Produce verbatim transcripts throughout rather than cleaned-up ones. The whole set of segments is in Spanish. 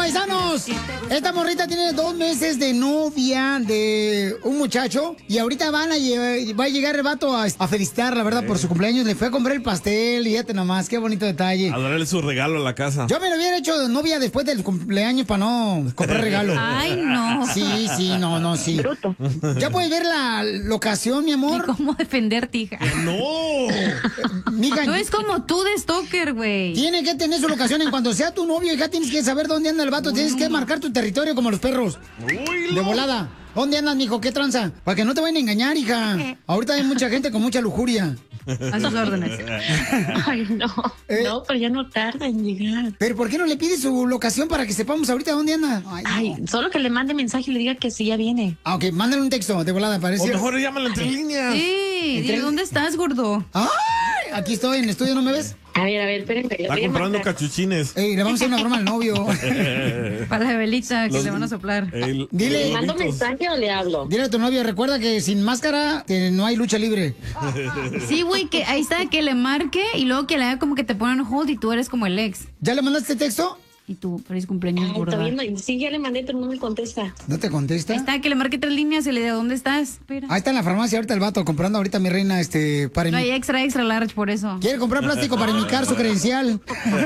paisanos, esta morrita tiene dos meses de novia de un muchacho y ahorita van a lle- va a llegar el vato a, a felicitar, la verdad, por su cumpleaños. Le fue a comprar el pastel y fíjate nomás, qué bonito detalle. A darle su regalo a la casa. Yo me lo hubiera hecho de novia después del cumpleaños para no comprar regalo. Ay, no. Sí, sí, no, no, sí. Bruto. ¿Ya puedes ver la locación, mi amor? ¿Y cómo defenderte, hija? ¡No! Mija, No es como tú de stalker, güey. tiene que tener su locación. En cuanto sea tu novio, hija, tienes que saber dónde anda el vato. Tienes que marcar tu territorio como los perros. Uy, De volada. ¿Dónde andas, mijo? ¿Qué tranza? Para que no te vayan a engañar, hija. Ahorita hay mucha gente con mucha lujuria. A sus órdenes. Ay, no. Eh. No, pero ya no tarda en llegar. Pero ¿por qué no le pides su locación para que sepamos ahorita dónde anda? Ay, no. Ay, solo que le mande mensaje y le diga que sí, ya viene. Ah, ok, mándale un texto de volada, O parece. mejor llámala entre líneas. Sí, Entre- dile, ¿dónde estás, gordo? ¡Ay! Aquí estoy, en el estudio, ¿no me ves? A ver, a ver, espérenme. le Está voy a comprando marcar. cachuchines. Ey, le vamos a hacer una broma al novio. Para la velita que Los- le van a soplar. El- Dile- ¿Le mando mensaje o le hablo? Dile a tu novio, recuerda que sin máscara que no hay lucha libre. Sí, güey, que ahí está, que le marque y luego que le haga como que te ponen hold y tú eres como el ex. ¿Ya le mandaste texto? Y tú, feliz cumpleaños, Ay, gorda. todavía no. Sí, ya le mandé, pero no me contesta. ¿No te contesta? Ahí está, que le marque tres líneas y le diga, ¿dónde estás? Espera. Ahí está en la farmacia ahorita el vato comprando ahorita mi reina este para No mi- hay extra, extra large por eso. quiere comprar plástico para imitar su credencial.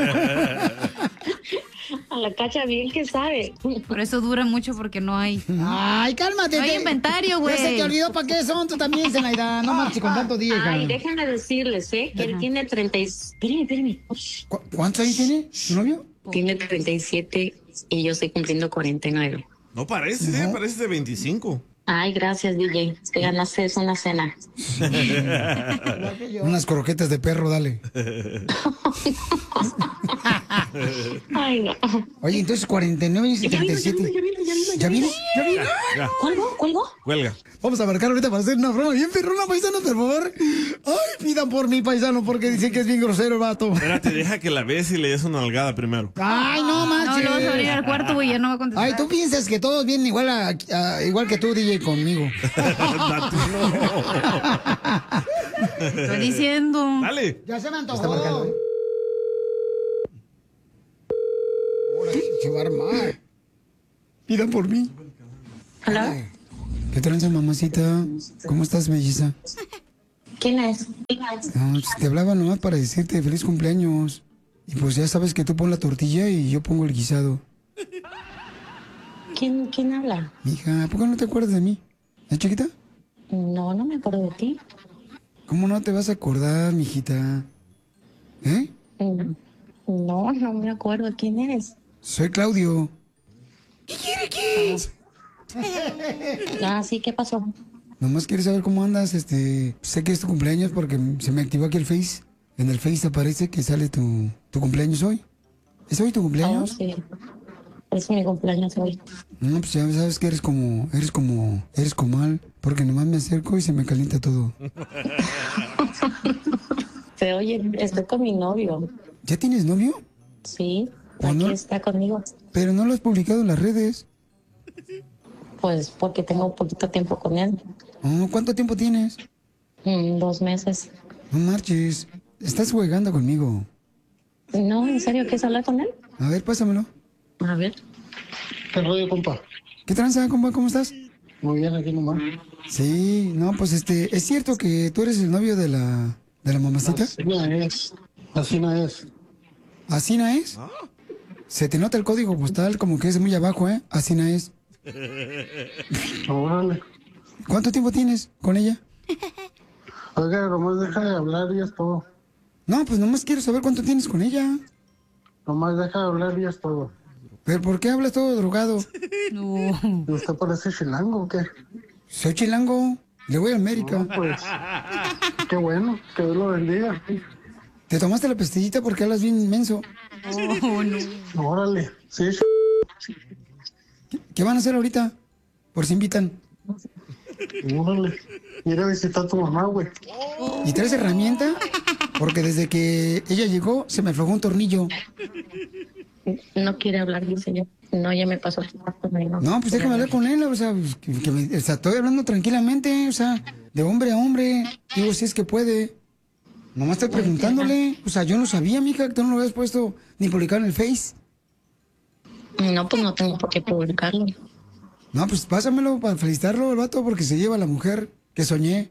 A la cacha bien que sabe. Por eso dura mucho porque no hay. Ay, cálmate. No hay te- inventario, güey. Ya se te olvidó para qué son tú también, Zenaida. No marches con tanto día, hija. Ay, déjenme decirles, ¿eh? Que él Ajá. tiene treinta y... Espérenme, espérenme. Ush. ¿Cu- ¿Cuántos años tiene tu novio? Tiene treinta y siete y yo estoy cumpliendo cuarenta y nueve. No parece, ¿eh? Parece de veinticinco. Ay, gracias, D J. Te ganaste eso una cena. Unas croquetas de perro, dale. Ay, no. Oye, entonces cuarenta y nueve y treinta y siete. Ya vino, ya vino, ¿Ya vino? ¿Ya vino? Ya, ¿Cuelgo? ¿Cuelgo? cuelga. Vamos a marcar ahorita para hacer una broma bien perrona, paisanos, por favor. Ay, pidan por mí, paisano, porque dicen que es bien grosero el vato. Espérate, deja que la ves y le des una nalgada primero. Ay, no No, manches. le vas a abrir al cuarto, güey, ya no va a contestar. Ay, tú piensas que todos vienen igual a, a- igual que tú, D J, conmigo. Estoy diciendo. Dale. Ya se me antojó. Está marcando, ¿eh? Ahora sí se va a armar. Pidan por mí. ¿Hola? Ay, ¿qué tranza, mamacita? ¿Cómo estás, belleza? ¿Quién es? No, pues, te hablaba nomás para decirte feliz cumpleaños. Y pues ya sabes que tú pones la tortilla y yo pongo el guisado. ¿Quién, quién habla? Mija, ¿a poco no te acuerdas de mí? ¿Es chiquita? No, no me acuerdo de ti. ¿Cómo no te vas a acordar, mijita? ¿Eh? Mm, No, no me acuerdo. ¿Quién eres? Soy Claudio. Ah, sí, ¿qué pasó? Nomás quieres saber cómo andas, este... Sé que es tu cumpleaños porque se me activó aquí el Face. En el Face aparece que sale tu, tu cumpleaños hoy. ¿Es hoy tu Oh, cumpleaños? sí. Es mi cumpleaños hoy. No, pues ya sabes que eres como... Eres como... Eres comal. Porque nomás me acerco y se me calienta todo. Pero oye, estoy con mi novio. ¿Ya tienes novio? Sí, ¿Cuándo? aquí está conmigo. Pero no lo has publicado en las redes. Pues porque tengo poquito tiempo con él. Oh, ¿cuánto tiempo tienes? Mm, dos meses. No marches. Estás jugando conmigo. No, ¿en serio quieres hablar con él? A ver, pásamelo. A ver. ¿Qué rollo, compa? ¿Qué tranza, compa? ¿Cómo estás? Muy bien, aquí nomás. Sí, no, pues este... ¿Es cierto que tú eres el novio de la... de la mamacita? Así no es. Así no es. ¿Así no es? Se te nota el código postal como que es muy abajo, ¿eh? Así no es. Órale. ¿Cuánto tiempo tienes con ella? Oiga, nomás deja de hablar y es todo. No, pues nomás quiero saber cuánto tienes con ella. Nomás deja de hablar y es todo. ¿Pero por qué hablas todo drogado? No. ¿Y usted parece chilango o qué? Soy chilango. Le voy a América. No, pues, qué bueno, que Dios lo bendiga. ¿Te tomaste la pastillita porque hablas bien inmenso? Oh, no. Órale, sí, ¿Qué, qué van a hacer ahorita? Por si invitan. órale. Ir a visitar a tu mamá, güey. ¿Y traes herramienta? Porque desde que ella llegó se me aflojó un tornillo. No quiere hablar, dice yo. No, ya me pasó el tiempo conmigo. No, pues déjame hablar con él, o sea, pues, que, que me- o sea, estoy hablando tranquilamente, o sea, de hombre a hombre. Digo, si es que puede. Nomás estoy preguntándole. O sea, yo no sabía, mija, que tú no lo habías puesto ni publicado en el Face. No, pues no tengo por qué publicarlo. No, pues pásamelo para felicitarlo el vato porque se lleva a la mujer que soñé.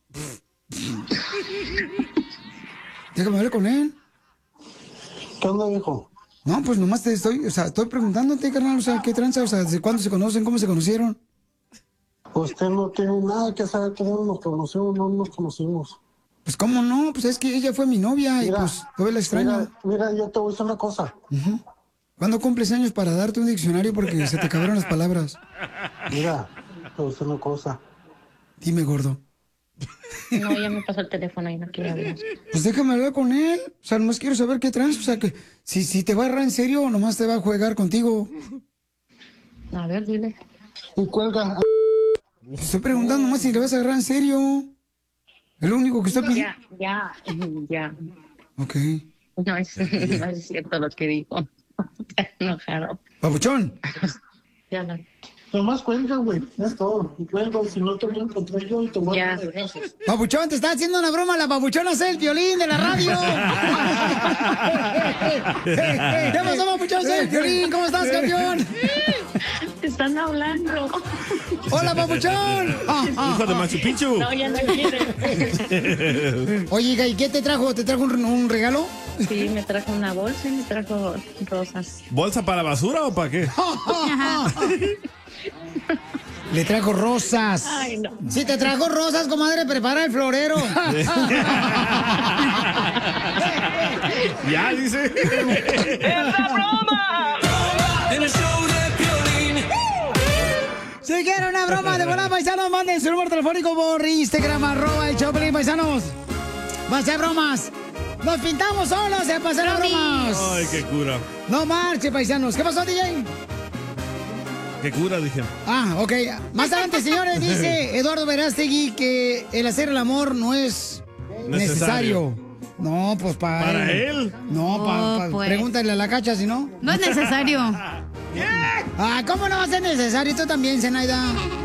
Déjame hablar con él. ¿Qué onda, viejo? No, pues nomás te estoy, o sea, estoy preguntándote, carnal, o sea, ¿qué tranza? O sea, ¿desde cuándo se conocen? ¿Cómo se conocieron? Usted no tiene nada que saber cómo nos conocimos, no nos conocimos. Pues, ¿cómo no? Pues es que ella fue mi novia y Mira, pues todavía la extraño. Mira, mira, yo te voy a decir una cosa. Uh-huh. ¿Cuándo cumples años para darte un diccionario porque se te acabaron las palabras? Mira, te voy a decir una cosa. Dime, gordo. No, ya me pasó el teléfono y no quiero hablar. Pues déjame hablar con él. O sea, nomás quiero saber qué trans. O sea, que si, si te va a agarrar en serio o nomás te va a jugar contigo. A ver, dile. Y cuelga. Te estoy preguntando nomás si le vas a agarrar en serio. Es lo único que estoy pidiendo. Ya, ya, ya. Ok. No es, no es cierto lo que dijo. Te enojaron. Papuchón. Ya no. Nomás cuelga, güey. Es todo. Y cuelga, si no te voy a encontrar yo y te voy a Ya. dar gracias. Papuchón, te está haciendo una broma la papuchona, es el violín de la radio. ¿Qué pasó, papuchón? Soy el violín. ¿Cómo estás, campeón? Te están hablando. Hola, papuchón. Ah, ah, Hijo de ah. Machu Picchu. No, ya no quiere. Oye, hija, ¿y qué te trajo? ¿Te trajo un, un regalo? Sí, me trajo una bolsa y me trajo rosas. ¿Bolsa para basura o para qué? Le trajo rosas. Ay, no. Si te trajo rosas, comadre, prepara el florero. Ya, dice. Si quieren una broma de volada, paisanos, manden su número telefónico por Instagram, arroba el Choplin, paisanos. Va a ser bromas. Nos pintamos solos para pasar las bromas. Ay, qué cura. No marche, paisanos. ¿Qué pasó, D J? Qué cura, dije. Ah, ok. Más adelante, señores, dice Eduardo Verástegui que el hacer el amor no es necesario. Necesario. No, pues para, ¿Para él? No, Oh, pa- pa- pues. pregúntale a la cacha si no. No es necesario. Ah, ¿cómo no va a ser necesario? Tú también, Zenaida.